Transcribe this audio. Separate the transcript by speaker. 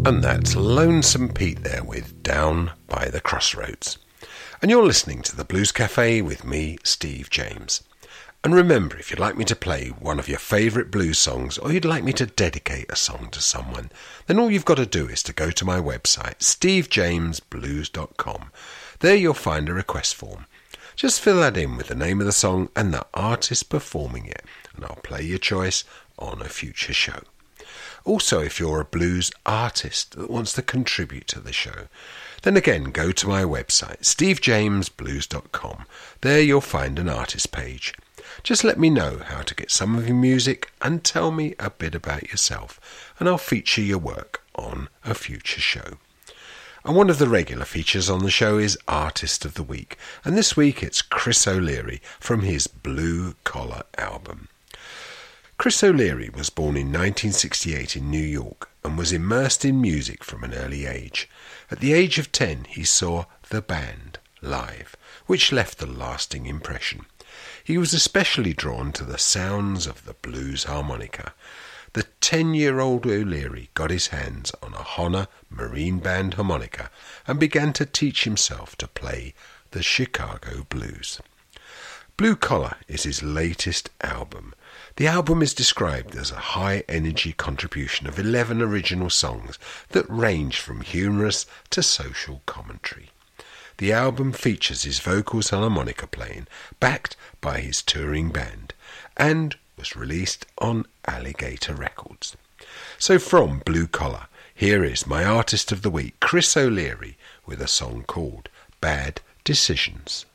Speaker 1: And that's Lonesome Pete there with Down by the Crossroads. And you're listening to the Blues Cafe with me, Steve James. And remember, if you'd like me to play one of your favourite blues songs, or you'd like me to dedicate a song to someone, then all you've got to do is to go to my website, stevejamesblues.com. There you'll find a request form. Just fill that in with the name of the song and the artist performing it, and I'll play your choice on a future show. Also, if you're a blues artist that wants to contribute to the show, then again go to my website, stevejamesblues.com. There you'll find an artist page. Just let me know how to get some of your music and tell me a bit about yourself, and I'll feature your work on a future show. And one of the regular features on the show is Artist of the Week, and this week it's Chris O'Leary from his Blue Collar album. Chris O'Leary was born in 1968 in New York and was immersed in music from an early age. At the age of 10 he saw The Band live, which left a lasting impression. He was especially drawn to the sounds of the blues harmonica. The 10-year-old O'Leary got his hands on a Hohner Marine Band harmonica and began to teach himself to play the Chicago blues. Blue Collar is his latest album. The album is described as a high-energy contribution of 11 original songs that range from humorous to social commentary. The album features his vocals and harmonica playing, backed by his touring band, and was released on Alligator Records. So from Blue Collar, here is my artist of the week, Chris O'Leary, with a song called Bad Decisions.